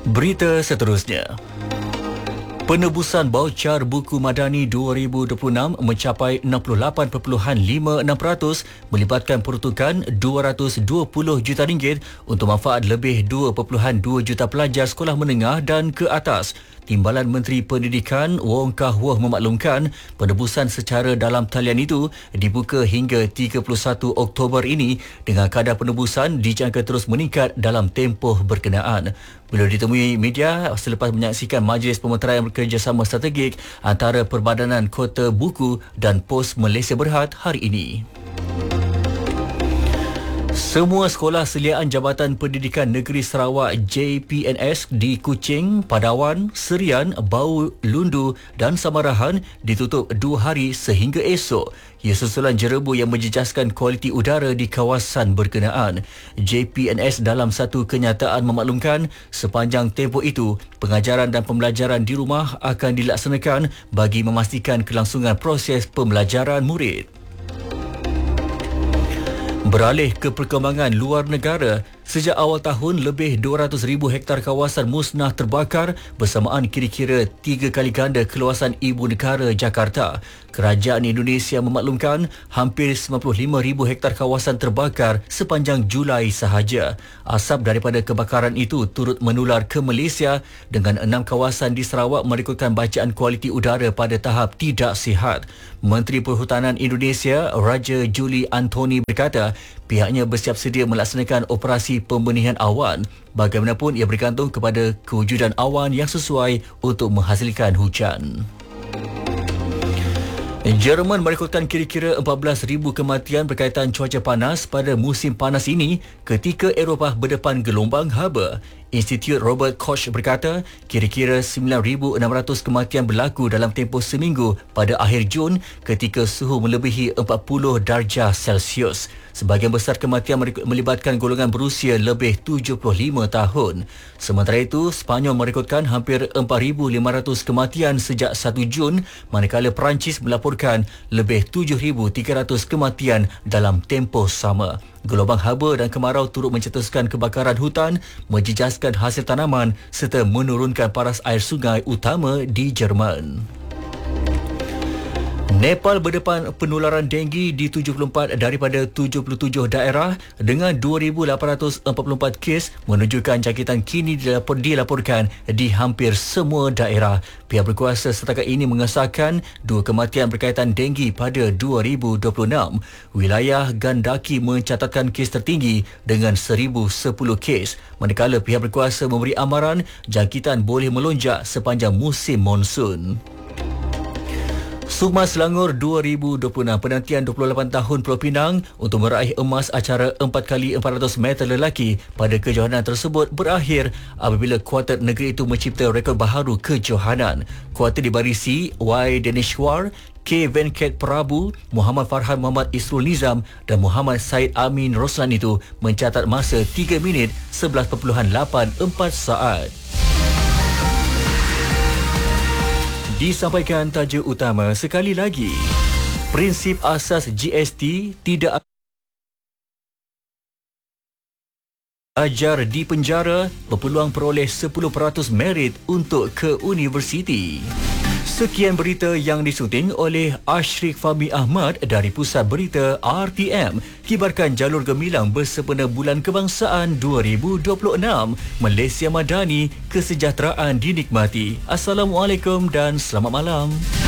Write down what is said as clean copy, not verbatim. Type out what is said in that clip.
Berita seterusnya. Penebusan baucar buku Madani 2026 mencapai 68.56%, melibatkan peruntukan RM220 juta untuk manfaat lebih 2.2 juta pelajar sekolah menengah dan ke atas. Timbalan Menteri Pendidikan Wong Kah Woh memaklumkan penebusan secara dalam talian itu dibuka hingga 31 Oktober ini dengan kadar penebusan dijangka terus meningkat dalam tempoh berkenaan. Beliau ditemui media selepas menyaksikan majlis pemeteraian bekerjasama strategik antara Perbadanan Kota Buku dan Pos Malaysia Berhad hari ini. Semua sekolah seliaan Jabatan Pendidikan Negeri Sarawak JPNS di Kuching, Padawan, Serian, Bau, Lundu dan Samarahan ditutup 2 hari sehingga esok. Ia susulan jerebu yang menjejaskan kualiti udara di kawasan berkenaan. JPNS dalam satu kenyataan memaklumkan sepanjang tempoh itu, pengajaran dan pembelajaran di rumah akan dilaksanakan bagi memastikan kelangsungan proses pembelajaran murid. Beralih ke perkembangan luar negara, sejak awal tahun lebih 200,000 hektar kawasan musnah terbakar bersamaan kira-kira 3 kali ganda keluasan ibu negara Jakarta. Kerajaan Indonesia memaklumkan hampir 95,000 hektar kawasan terbakar sepanjang Julai sahaja. Asap daripada kebakaran itu turut menular ke Malaysia dengan 6 kawasan di Sarawak merekodkan bacaan kualiti udara pada tahap tidak sihat. Menteri Perhutanan Indonesia Raja Juli Antoni berkata pihaknya bersiap sedia melaksanakan operasi pembenihan awan. Bagaimanapun ia bergantung kepada kewujudan awan yang sesuai untuk menghasilkan hujan. Jerman merekodkan kira-kira 14,000 kematian berkaitan cuaca panas pada musim panas ini ketika Eropah berdepan gelombang haba. Institut Robert Koch berkata kira-kira 9,600 kematian berlaku dalam tempoh seminggu pada akhir Jun ketika suhu melebihi 40 darjah Celsius. Sebahagian besar kematian melibatkan golongan berusia lebih 75 tahun. Sementara itu, Sepanyol merekodkan hampir 4,500 kematian sejak 1 Jun, manakala Perancis melaporkan lebih 7,300 kematian dalam tempoh sama. Gelombang haba dan kemarau turut mencetuskan kebakaran hutan, menjejaskan hasil tanaman serta menurunkan paras air sungai utama di Jerman. Nepal berdepan penularan denggi di 74 daripada 77 daerah dengan 2,844 kes, menunjukkan jangkitan kini dilaporkan di hampir semua daerah. Pihak berkuasa setakat ini mengesahkan 2 kematian berkaitan denggi pada 2026. Wilayah Gandaki mencatatkan kes tertinggi dengan 1,010 kes, manakala pihak berkuasa memberi amaran jangkitan boleh melonjak sepanjang musim monsun. Sukma Selangor 2026 penantian 28 tahun Pulau Pinang untuk meraih emas acara 4x400 meter lelaki pada kejohanan tersebut berakhir apabila kuartet negeri itu mencipta rekod baharu kejohanan. Kuartet dibarisi Y. Denishwar, K. Venkat Prabu, Muhammad Farhan Muhammad Isrul Nizam dan Muhammad Said Amin Roslan itu mencatat masa 3 minit 11.84 saat. Disampaikan tajuk utama sekali lagi. Prinsip asas GST tidak ajar di penjara, berpeluang peroleh 10% merit untuk ke universiti. Sekian berita yang disunting oleh Ashrik Fahmi Ahmad dari Pusat Berita RTM. Kibarkan jalur gemilang bersempena Bulan Kebangsaan 2026. Malaysia Madani, kesejahteraan dinikmati. Assalamualaikum dan selamat malam.